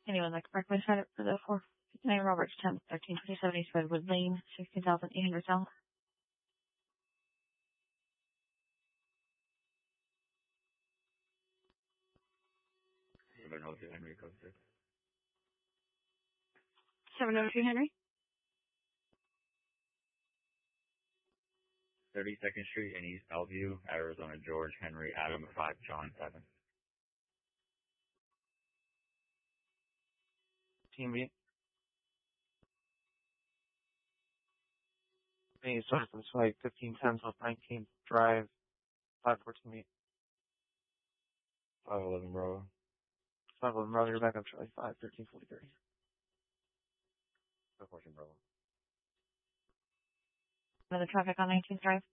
Anyone that correctly sign up for the 459 Roberts 10th, 1327 East Redwood Lane, 16,800 south. 702 Henry, code 6. 702 Henry? 32nd Street in East Bellevue, Arizona, George, Henry, Adam, 5, John, 7. Team B. Hey, sorry for this flight, 1510 South 19th Drive, 514 8. 511 Bravo. 511 Bravo, you're back up Charlie 5, 1343. 514 Bravo. Another traffic on 19th Drive.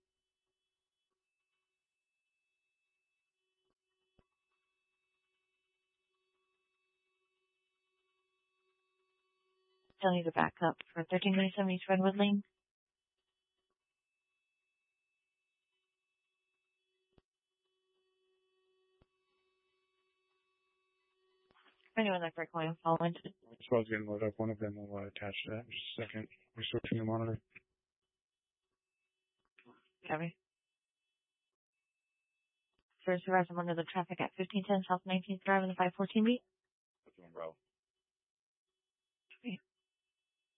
Still need to back up for 1327 East Redwood Lane. Anyone that correctly will follow into it. As well as getting loaded up, one of them will attach to that in just a second. We're switching the monitor. Copy. First, arrives under the traffic at 1510 South 19th Drive in the 514 beat. 51 Bravo.